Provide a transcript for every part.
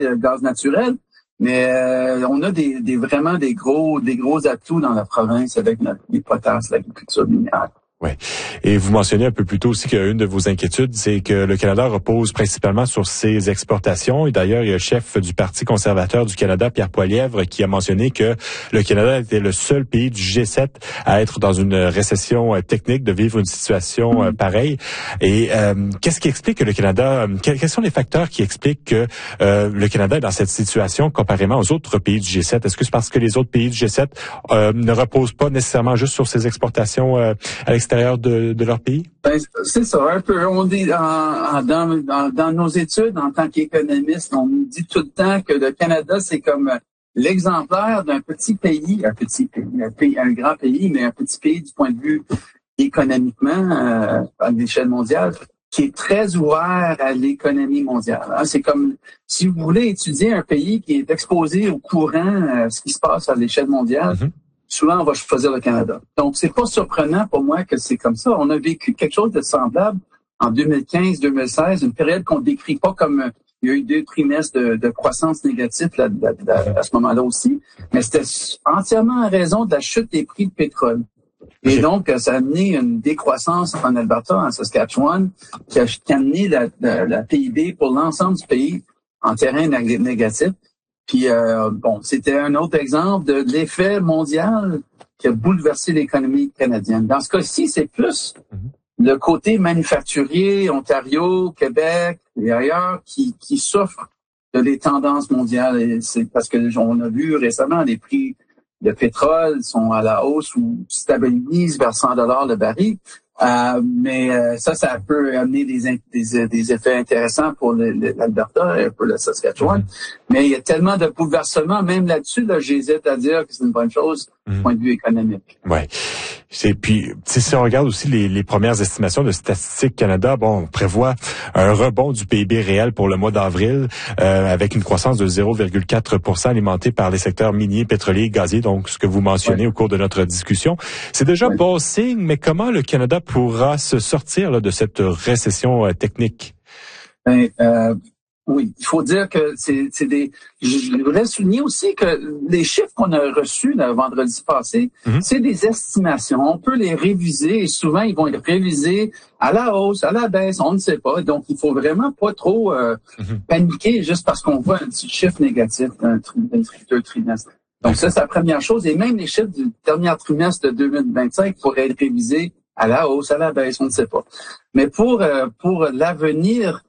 gaz naturel. Mais on a vraiment des gros atouts dans la province avec les potasses, l'agriculture minérale. Oui. Et vous mentionnez un peu plus tôt aussi qu'une de vos inquiétudes, c'est que le Canada repose principalement sur ses exportations. Et d'ailleurs, il y a le chef du Parti conservateur du Canada, Pierre Poilievre, qui a mentionné que le Canada était le seul pays du G7 à être dans une récession technique, de vivre une situation pareille. Et qu'est-ce qui explique que le Canada, quels sont les facteurs qui expliquent que le Canada est dans cette situation comparément aux autres pays du G7? Est-ce que c'est parce que les autres pays du G7 ne reposent pas nécessairement juste sur ses exportations à l'extérieur de leur pays? Ben, c'est ça, un peu. On dit dans nos études en tant qu'économiste, on nous dit tout le temps que le Canada, c'est comme l'exemplaire d'un petit pays, un grand pays, mais un petit pays du point de vue économiquement à l'échelle mondiale, qui est très ouvert à l'économie mondiale. C'est comme si vous voulez étudier un pays qui est exposé au courant, ce qui se passe à l'échelle mondiale. Souvent, on va choisir le Canada. Donc, c'est pas surprenant pour moi que c'est comme ça. On a vécu quelque chose de semblable en 2015-2016, une période qu'on décrit pas comme il y a eu 2 trimestres de croissance négative à ce moment-là aussi, mais c'était entièrement en raison de la chute des prix de pétrole. Et donc, ça a amené une décroissance en Alberta, en Saskatchewan, qui a amené la PIB pour l'ensemble du pays en terrain négatif. Puis, c'était un autre exemple de l'effet mondial qui a bouleversé l'économie canadienne. Dans ce cas-ci, c'est plus le côté manufacturier, Ontario, Québec et ailleurs qui souffrent de les tendances mondiales. Et c'est parce que on a vu récemment les prix de pétrole sont à la hausse ou stabilisent vers $100 le baril. Mais ça peut amener des effets intéressants pour l'Alberta et pour le Saskatchewan. Mais il y a tellement de bouleversements, même là-dessus, j'hésite à dire que c'est une bonne chose du point de vue économique. Ouais. Puis, si on regarde aussi les premières estimations de Statistique Canada, on prévoit un rebond du PIB réel pour le mois d'avril, avec une croissance de 0,4% alimentée par les secteurs miniers, pétroliers, gaziers, donc ce que vous mentionnez au cours de notre discussion. C'est déjà bon signe, mais comment le Canada pourra se sortir de cette récession technique? Oui, il faut dire que je voudrais souligner aussi que les chiffres qu'on a reçus le vendredi passé, c'est des estimations. On peut les réviser et souvent ils vont être révisés à la hausse, à la baisse, on ne sait pas. Donc il faut vraiment pas trop paniquer juste parce qu'on voit un petit chiffre négatif d'un trimestre. Donc ça, c'est la première chose. Et même les chiffres du dernier trimestre de 2025 pourraient être révisés à la hausse, à la baisse, on ne sait pas. Mais pour l'avenir,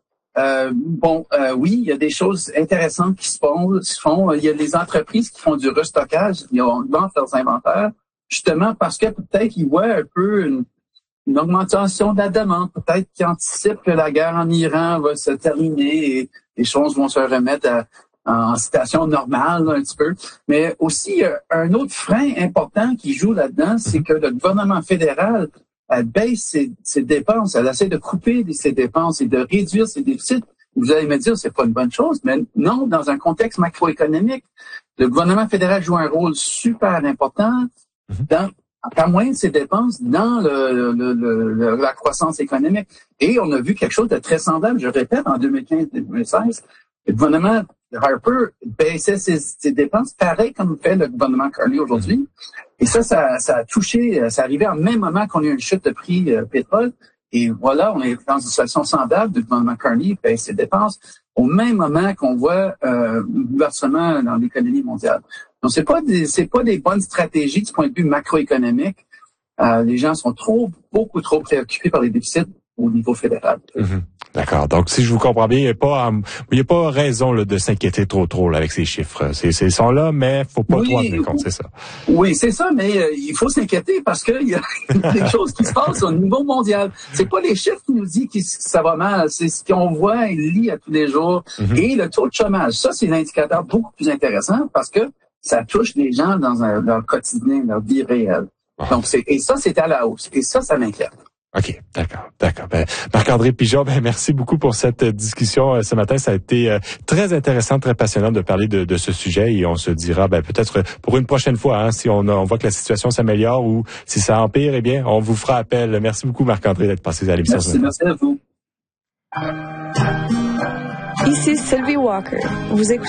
oui, il y a des choses intéressantes qui se font. Il y a des entreprises qui font du restockage, ils vendent leurs inventaires, justement parce que peut-être qu'ils voient un peu une augmentation de la demande, peut-être qu'ils anticipent que la guerre en Iran va se terminer et les choses vont se remettre en situation normale un petit peu. Mais aussi, un autre frein important qui joue là-dedans, c'est que le gouvernement fédéral elle baisse ses dépenses, elle essaie de couper ses dépenses et de réduire ses déficits. Vous allez me dire, c'est pas une bonne chose, mais non, dans un contexte macroéconomique, le gouvernement fédéral joue un rôle super important à moyen de ses dépenses dans la croissance économique. Et on a vu quelque chose de très semblable, je répète, en 2015-2016. Le gouvernement Harper baissait ses dépenses, pareil comme fait le gouvernement Carney aujourd'hui. Et ça a touché, ça arrivait en même moment qu'on a eu une chute de prix pétrole. Et voilà, on est dans une situation semblable. Le gouvernement Carney baisse ses dépenses au même moment qu'on voit un bouleversement dans l'économie mondiale. Donc, c'est pas des bonnes stratégies du point de vue macroéconomique. Les gens sont beaucoup trop préoccupés par les déficits au niveau fédéral. D'accord. Donc, si je vous comprends bien, il n'y a pas raison de s'inquiéter trop là, avec ces chiffres. Ils sont là, mais faut pas trop en tenir compte, c'est ça. Oui, c'est ça, mais il faut s'inquiéter parce qu'il y a des choses qui se passent au niveau mondial. C'est pas les chiffres qui nous disent que ça va mal, c'est ce qu'on voit et lit à tous les jours. Et le taux de chômage, ça, c'est l'indicateur beaucoup plus intéressant parce que ça touche les gens dans leur quotidien, leur vie réelle. Donc, et ça, c'est à la hausse. Et ça m'inquiète. OK, d'accord. Marc-André Pigeon, merci beaucoup pour cette discussion ce matin. Ça a été très intéressant, très passionnant de parler de ce sujet et on se dira peut-être pour une prochaine fois, si on voit que la situation s'améliore ou si ça empire, on vous fera appel. Merci beaucoup Marc-André d'être passé à l'émission. Merci à vous. Ici Sylvie Walker. Vous écoutez